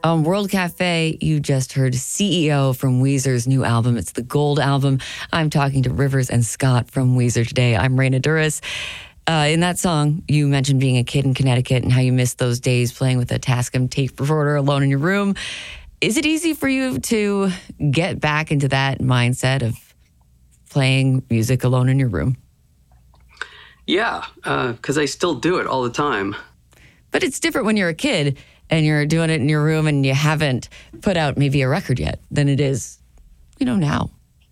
On World Cafe, you just heard CEO from Weezer's new album. It's the Gold album. I'm talking to Rivers and Scott from Weezer today. I'm Raina Duras. In that song, you mentioned being a kid in Connecticut and how you missed those days playing with a Tascam tape recorder alone in your room. Is it easy for you to get back into that mindset of playing music alone in your room? Yeah, because I still do it all the time. But it's different when you're a kid and you're doing it in your room and you haven't put out maybe a record yet than it is, now.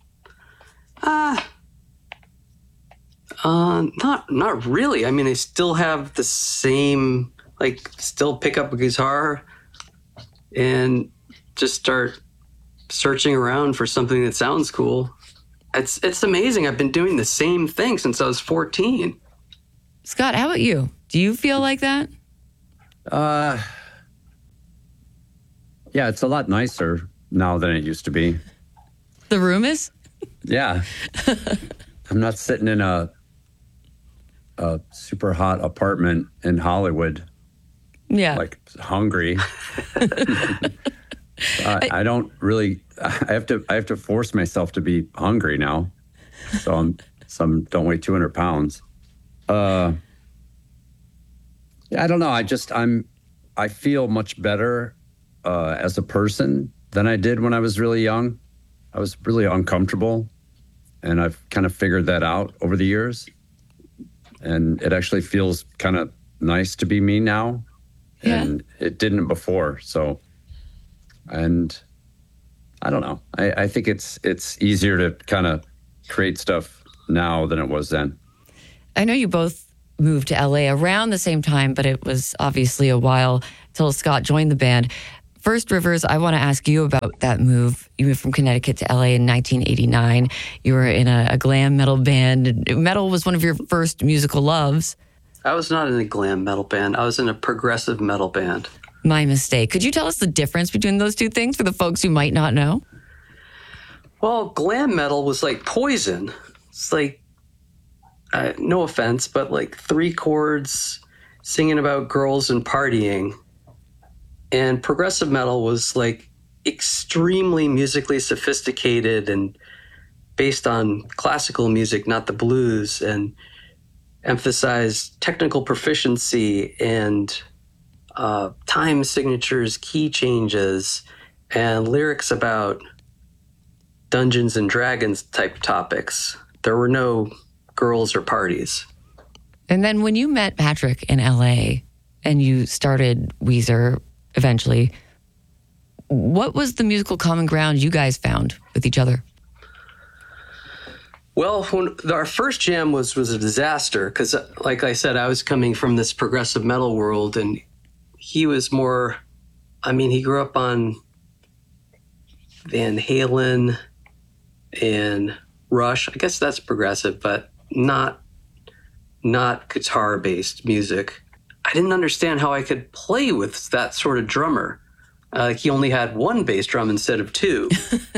Not really. I mean, I still have the same, still pick up a guitar and just start searching around for something that sounds cool. It's amazing. I've been doing the same thing since I was 14. Scott, how about you? Do you feel like that? Yeah, it's a lot nicer now than it used to be. The room is? Yeah. I'm not sitting in a super hot apartment in Hollywood. Yeah. Hungry. I don't really, I have to force myself to be hungry now. So I'm don't weigh 200 pounds. Yeah, I don't know. I feel much better as a person than I did when I was really young. I was really uncomfortable, and I've kind of figured that out over the years. And it actually feels kind of nice to be me now. Yeah. And it didn't before. So, and I don't know. I think it's easier to kind of create stuff now than it was then. I know you both moved to LA around the same time, but it was obviously a while till Scott joined the band. First, Rivers, I want to ask you about that move. You moved from Connecticut to LA in 1989. You were in a glam metal band. Metal was one of your first musical loves. I was not in a glam metal band. I was in a progressive metal band. My mistake. Could you tell us the difference between those two things for the folks who might not know? Well, glam metal was like Poison. It's no offense, but 3 chords singing about girls and partying. And progressive metal was extremely musically sophisticated and based on classical music, not the blues, and emphasized technical proficiency and time signatures, key changes, and lyrics about Dungeons and Dragons type topics. There were no girls or parties. And then when you met Patrick in LA and you started Weezer eventually, what was the musical common ground you guys found with each other? Well, our first jam was a disaster because, like I said, I was coming from this progressive metal world, and he was more, he grew up on Van Halen and Rush. I guess that's progressive, but not guitar-based music. I didn't understand how I could play with that sort of drummer. He only had 1 bass drum instead of 2.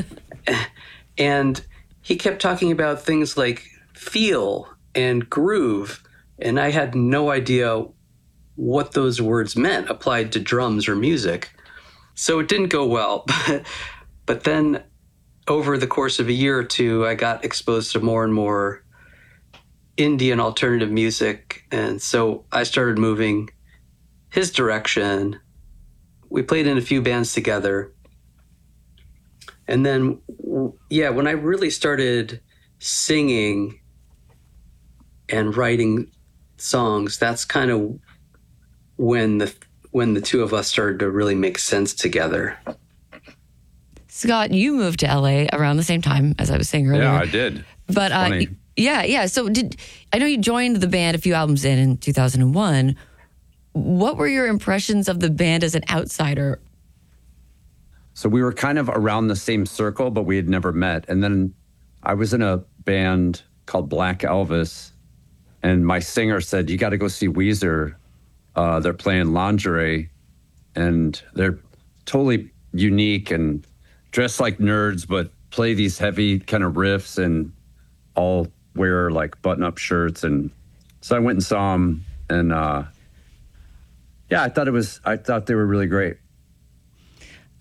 And he kept talking about things like feel and groove, and I had no idea what those words meant applied to drums or music. So it didn't go well. But then over the course of a year or two, I got exposed to more and more indie and alternative music. And so I started moving his direction. We played in a few bands together. And then, when I really started singing and writing songs, that's kind of when the two of us started to really make sense together. Scott, you moved to LA around the same time as I was saying earlier. Yeah, I did. But yeah. So I know you joined the band a few albums in 2001. What were your impressions of the band as an outsider? So we were kind of around the same circle, but we had never met. And then I was in a band called Black Elvis, and my singer said, "You got to go see Weezer. They're playing Lingerie, and they're totally unique and dress like nerds, but play these heavy kind of riffs and all wear button-up shirts." And so I went and saw them, and I thought they were really great.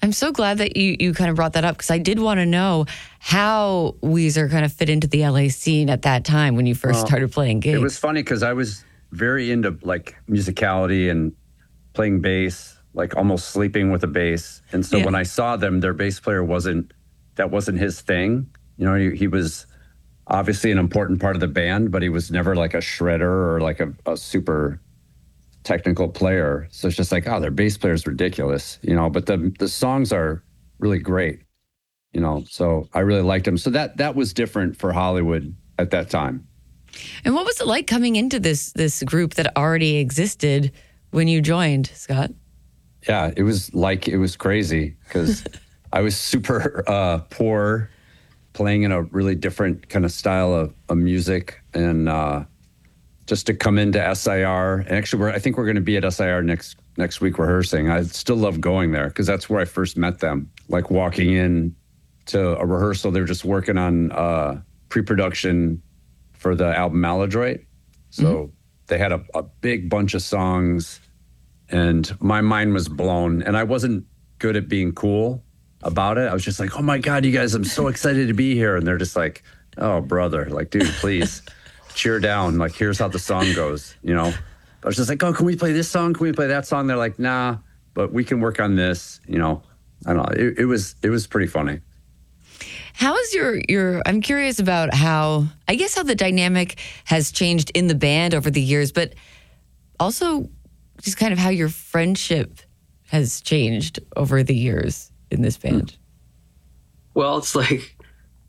I'm so glad that you kind of brought that up because I did want to know how Weezer kind of fit into the LA scene at that time when you first started playing gigs. It was funny because I was very into like musicality and playing bass, like almost sleeping with a bass. And so when I saw them, their bass player wasn't his thing. You know, he was obviously an important part of the band, but he was never like a shredder or like a super technical player. So it's just like, oh, their bass player is ridiculous, you know, but the songs are really great, you know, so I really liked them. So that was different for Hollywood at that time. And what was it like coming into this group that already existed when you joined, Scott? Yeah, it was crazy because I was super poor, playing in a really different kind of style of music, and just to come into SIR. And actually, I think we're going to be at SIR next week rehearsing. I still love going there because that's where I first met them. Like walking in to a rehearsal, they were just working on pre-production for the album Maladroit. So they had a big bunch of songs, and my mind was blown. And I wasn't good at being cool about it. I was just like, oh my God, you guys, I'm so excited to be here. And they're just like, oh, brother, like, dude, please cheer down. Like, here's how the song goes, you know? I was just like, oh, can we play this song? Can we play that song? They're like, nah, but we can work on this, you know? I don't know. It was pretty funny. How is your I'm curious about how the dynamic has changed in the band over the years, but also just kind of how your friendship has changed over the years in this band. Well, it's like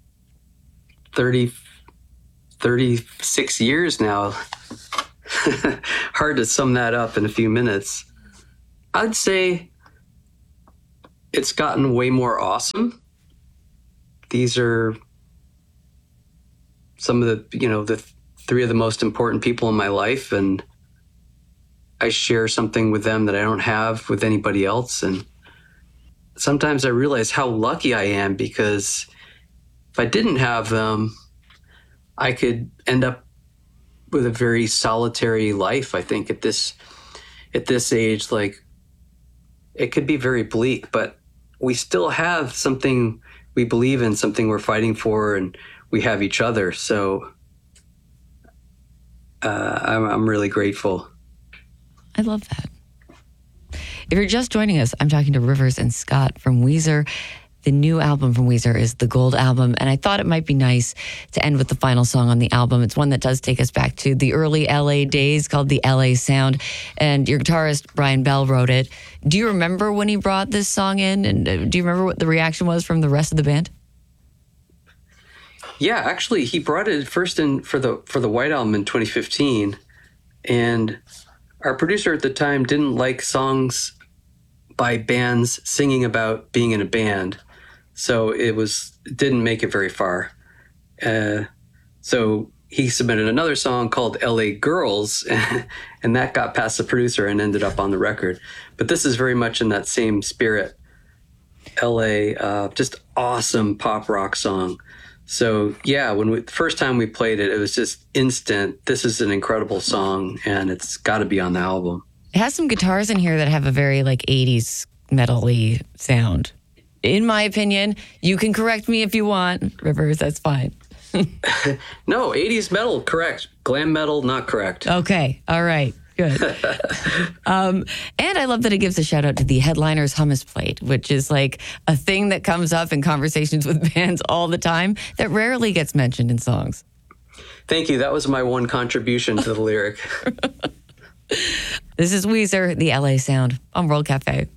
36 years now. Hard to sum that up in a few minutes. I'd say it's gotten way more awesome. These are some of the three of the most important people in my life, and I share something with them that I don't have with anybody else. And sometimes I realize how lucky I am, because if I didn't have them, I could end up with a very solitary life. I think at this age, like, it could be very bleak, but we still have something we believe in, something we're fighting for, and we have each other. So I'm really grateful. I love that. If you're just joining us, I'm talking to Rivers and Scott from Weezer. The new album from Weezer is the Gold Album, and I thought it might be nice to end with the final song on the album. It's one that does take us back to the early LA days, called The LA Sound, and your guitarist, Brian Bell, wrote it. Do you remember when he brought this song in, and do you remember what the reaction was from the rest of the band? Yeah, actually, he brought it first in for the White Album in 2015, and our producer at the time didn't like songs by bands singing about being in a band. So it didn't make it very far. So he submitted another song called LA Girls, and that got past the producer and ended up on the record. But this is very much in that same spirit. LA, just awesome pop rock song. So yeah, the first time we played it, it was just instant. This is an incredible song, and it's got to be on the album. It has some guitars in here that have a very like 80s metal-y sound. In my opinion, you can correct me if you want, Rivers, that's fine. No, 80s metal, correct. Glam metal, not correct. Okay, all right, good. And I love that it gives a shout out to the Headliners Hummus Plate, which is like a thing that comes up in conversations with bands all the time that rarely gets mentioned in songs. Thank you. That was my one contribution to the lyric. This is Weezer, The LA Sound on World Cafe.